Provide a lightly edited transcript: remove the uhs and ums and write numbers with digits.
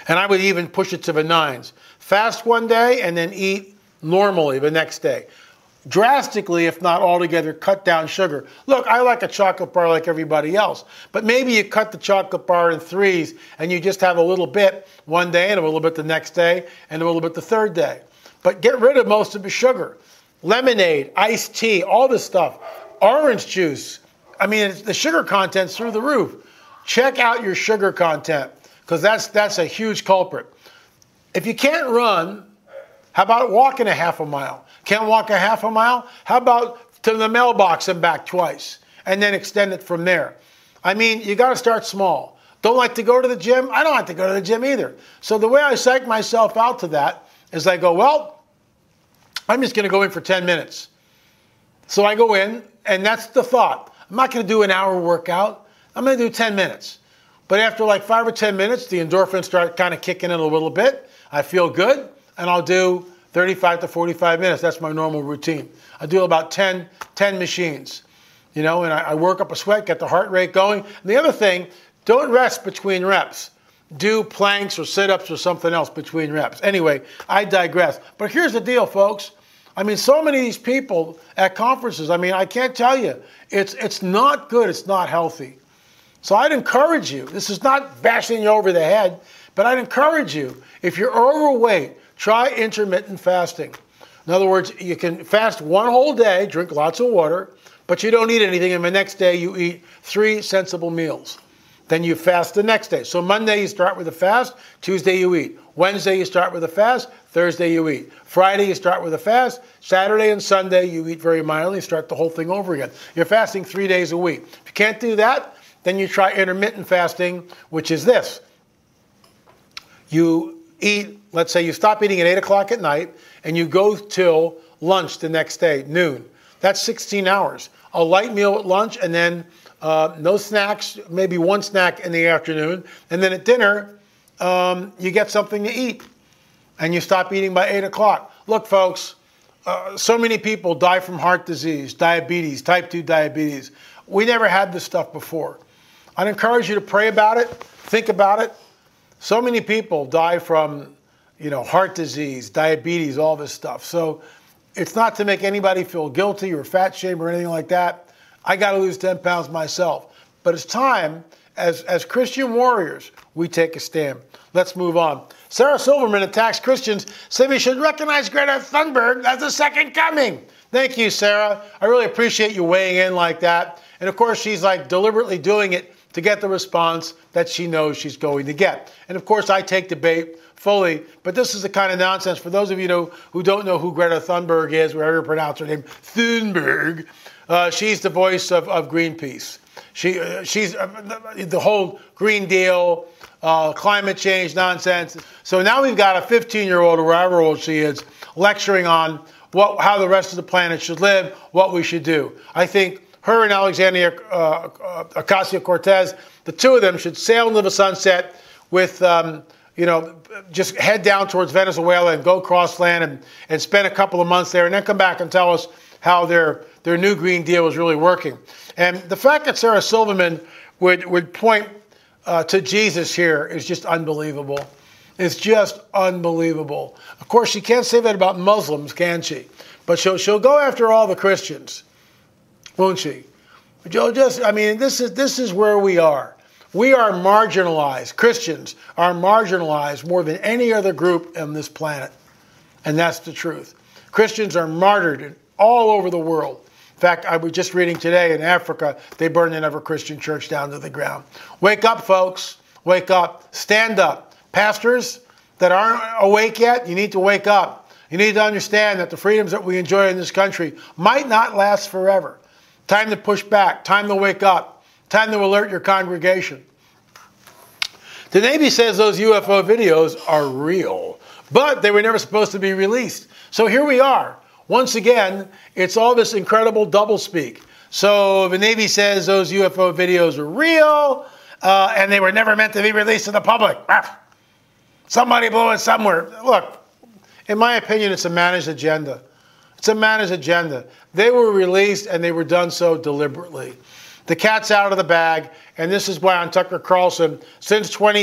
And I would even push it to the 9s. Fast one day and then eat normally the next day. Drastically, if not altogether, cut down sugar. Look, I like a chocolate bar like everybody else, but maybe you cut the chocolate bar in 3s and you just have a little bit one day and a little bit the next day and a little bit the third day. But get rid of most of the sugar. Lemonade, iced tea, all this stuff. Orange juice. I mean, the sugar content's through the roof. Check out your sugar content, because that's a huge culprit. If you can't run, how about walking a half a mile? Can't walk a half a mile? How about to the mailbox and back twice, and then extend it from there? I mean, you got to start small. Don't like to go to the gym? I don't like to go to the gym either. So the way I psych myself out to that is I go, well, I'm just going to go in for 10 minutes. So I go in, and that's the thought. I'm not going to do an hour workout. I'm going to do 10 minutes. But after like 5 or 10 minutes, the endorphins start kind of kicking in a little bit. I feel good, and I'll do 35 to 45 minutes. That's my normal routine. I do about 10 machines, and I work up a sweat, get the heart rate going. And the other thing, don't rest between reps. Do planks or sit-ups or something else between reps. Anyway, I digress. But here's the deal, folks. I mean, so many of these people at conferences, I mean, I can't tell you. It's not good. It's not healthy. So I'd encourage you. This is not bashing you over the head, but I'd encourage you. If you're overweight, try intermittent fasting. In other words, you can fast one whole day, drink lots of water, but you don't eat anything, and the next day you eat 3 sensible meals. Then you fast the next day. So Monday you start with a fast, Tuesday you eat. Wednesday you start with a fast, Thursday you eat. Friday you start with a fast, Saturday and Sunday you eat very mildly, start the whole thing over again. You're fasting 3 days a week. If you can't do that, then you try intermittent fasting, which is this. You eat, let's say you stop eating at 8 o'clock at night, and you go till lunch the next day, noon. That's 16 hours. A light meal at lunch, and then no snacks, maybe one snack in the afternoon. And then at dinner, you get something to eat. And you stop eating by 8 o'clock. Look, folks, so many people die from heart disease, diabetes, type 2 diabetes. We never had this stuff before. I'd encourage you to pray about it, think about it. So many people die from, heart disease, diabetes, all this stuff. So it's not to make anybody feel guilty or fat shame or anything like that. I got to lose 10 pounds myself. But it's time, as Christian warriors, we take a stand. Let's move on. Sarah Silverman attacks Christians, saying we should recognize Greta Thunberg as the second coming. Thank you, Sarah. I really appreciate you weighing in like that. And of course, she's deliberately doing it to get the response that she knows she's going to get. And of course, I take debate fully, but this is the kind of nonsense. For those of you who don't know who Greta Thunberg is, wherever you pronounce her name, Thunberg, she's the voice of Greenpeace. She's the whole Green Deal, climate change nonsense. So now we've got a 15-year-old or wherever old she is lecturing on how the rest of the planet should live, what we should do. I think her and Alexandria Ocasio-Cortez, the two of them should sail into the sunset with, just head down towards Venezuela and go cross land and spend a couple of months there and then come back and tell us how their new Green Deal is really working. And the fact that Sarah Silverman would point to Jesus here is just unbelievable. It's just unbelievable. Of course, she can't say that about Muslims, can she? But she'll go after all the Christians, won't she? But this is where we are. We are marginalized. Christians are marginalized more than any other group on this planet. And that's the truth. Christians are martyred all over the world. In fact, I was just reading today in Africa, they burned another Christian church down to the ground. Wake up, folks. Wake up. Stand up. Pastors that aren't awake yet, you need to wake up. You need to understand that the freedoms that we enjoy in this country might not last forever. Time to push back. Time to wake up. Time to alert your congregation. The Navy says those UFO videos are real, but they were never supposed to be released. So here we are. Once again, it's all this incredible doublespeak. So the Navy says those UFO videos are real, and they were never meant to be released to the public. Somebody blew it somewhere. Look, in my opinion, it's a managed agenda. It's a managed agenda. They were released, and they were done so deliberately. The cat's out of the bag, and this is why on Tucker Carlson, since